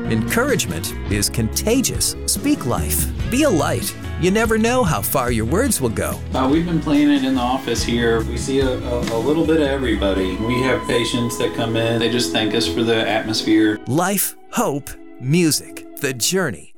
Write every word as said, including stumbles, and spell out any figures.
Encouragement is contagious. Speak life. Be a light. You never know how far your words will go. Uh, we've been playing it in the office here. We see a, a, a little bit of everybody. We have patients that come in. They just thank us for the atmosphere. Life, hope, music. The journey